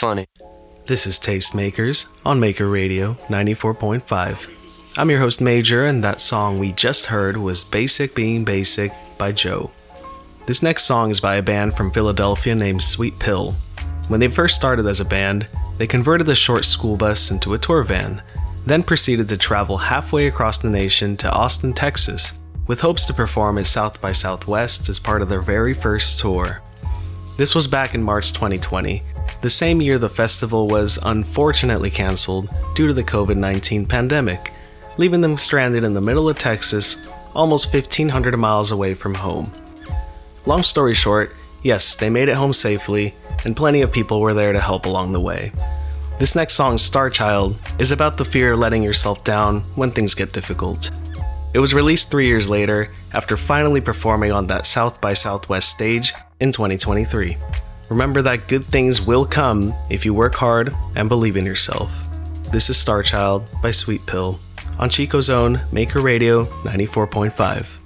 funny. This is Tastemakers on Maker Radio 94.5. I'm your host Major, and that song we just heard was Basic Being Basic by Joe. This next song is by a band from Philadelphia named Sweet Pill. When they first started as a band, they converted the short school bus into a tour van, then proceeded to travel halfway across the nation to Austin, Texas, with hopes to perform at South by Southwest as part of their very first tour. This was back in March 2020, the same year the festival was unfortunately canceled due to the COVID-19 pandemic, leaving them stranded in the middle of Texas, almost 1,500 miles away from home. Long story short, yes, they made it home safely, and plenty of people were there to help along the way. This next song, Star Child, is about the fear of letting yourself down when things get difficult. It was released 3 years later, after finally performing on that South by Southwest stage in 2023. Remember that good things will come if you work hard and believe in yourself. This is Star Child by Sweet Pill on Chico's own Maker Radio 94.5.